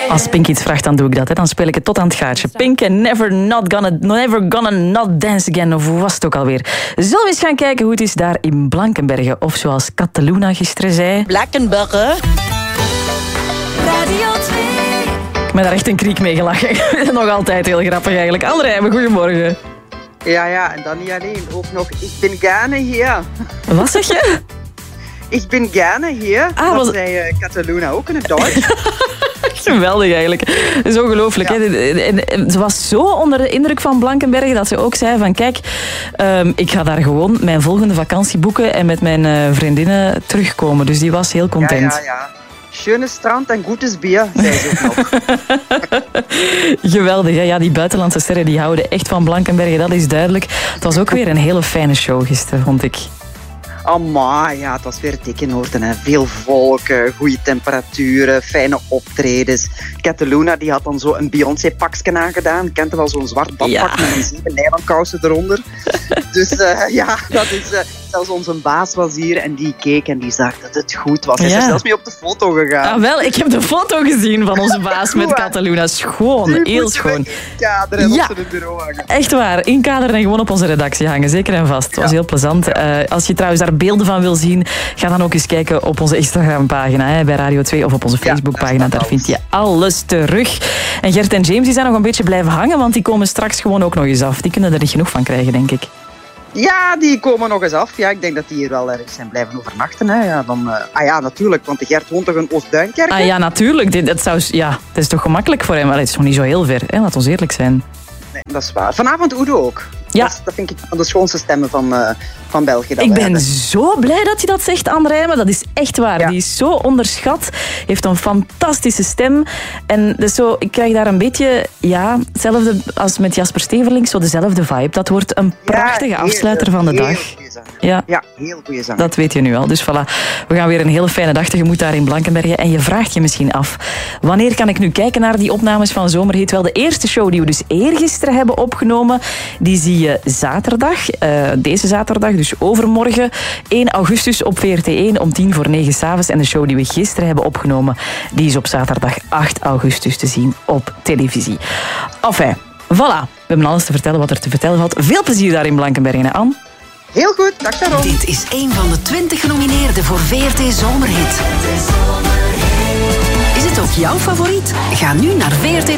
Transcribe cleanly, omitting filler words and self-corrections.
Als Pink iets vraagt, dan doe ik dat. Hè. Dan speel ik het tot aan het gaatje. Pink en Never Gonna Not Dance Again. Of hoe was het ook alweer? Zullen we eens gaan kijken hoe het is daar in Blankenberge? Of zoals Cataluna gisteren zei... Blankenberge. Radio 2. Ik ben daar echt een kriek mee gelachen. Nog altijd heel grappig eigenlijk. Anne-Rijmen, goedemorgen. Ja, en dan niet alleen. Ook nog, ik ben gerne hier. Wat zeg je? Ik ben gerne hier. Dat zei Cataluna ook in het Duits. Geweldig eigenlijk. Dat is ongelooflijk. Ja. En ze was zo onder de indruk van Blankenberge dat ze ook zei van kijk, ik ga daar gewoon mijn volgende vakantie boeken en met mijn vriendinnen terugkomen. Dus die was heel content. Ja. Schöne strand en goedes bier, zei ze ook nog. Geweldig, hè? Ja, die buitenlandse sterren die houden echt van Blankenberge, dat is duidelijk. Het was ook weer een hele fijne show gisteren, vond ik. Amai, ja, het was weer dik in orde. Hè. Veel volk, goede temperaturen, fijne optredens. Cataluna die had dan zo een Beyoncé-pakje aangedaan. Kent je wel zo'n zwart badpak met een 7 nylon-kousen eronder. Dus dat is... zelfs onze baas was hier en die keek en die zag dat het goed was. Hij is er zelfs mee op de foto gegaan. Ah, wel, ik heb de foto gezien van onze baas met Cataluna. Schoon, heel schoon. In kader en op zijn bureau hangen. Echt waar, in kader en gewoon op onze redactie hangen. Zeker en vast. Het was heel plezant. Als je trouwens daar beelden van wil zien, ga dan ook eens kijken op onze Instagram-pagina bij Radio 2 of op onze Facebook-pagina. Daar vind je alles terug. En Gert en James die zijn nog een beetje blijven hangen, want die komen straks gewoon ook nog eens af. Die kunnen er niet genoeg van krijgen, denk ik. Ja, die komen nog eens af. Ja, ik denk dat die hier wel ergens zijn blijven overnachten. Hè. Ja, dan, natuurlijk, want de Gert woont toch in Oost-Duinkerke? Ah ja, natuurlijk. Dat is toch gemakkelijk voor hem? Maar het is nog niet zo heel ver, hè? Laat ons eerlijk zijn. Nee, dat is waar. Vanavond Udo ook. Ja. Dat vind ik van de schoonste stemmen van België. Ik ben zo blij dat je dat zegt, Anne-Rijmen. Dat is echt waar. Ja. Die is zo onderschat. Heeft een fantastische stem. En dus zo, ik krijg daar een beetje... Ja, hetzelfde als met Jasper Steverlink. Zo dezelfde vibe. Dat wordt een prachtige afsluiter van de dag. Ja, heel goede zang. Dat weet je nu al. Dus voilà, we gaan weer een hele fijne dag tegemoet daar in Blankenberge. En je vraagt je misschien af, wanneer kan ik nu kijken naar die opnames van Zomerhit? Wel, de eerste show die we dus eergisteren hebben opgenomen, die zie je zaterdag. Deze zaterdag, dus overmorgen. 1 augustus op VRT1 om 8:50 s'avonds. En de show die we gisteren hebben opgenomen, die is op zaterdag 8 augustus te zien op televisie. Enfin, voilà. We hebben alles te vertellen wat er te vertellen valt. Veel plezier daar in Blankenberge, hè, Anne? Heel goed, dag Sharon. Dit is een van de 20 genomineerden voor VRT Zomerhit. Is het ook jouw favoriet? Ga nu naar VRT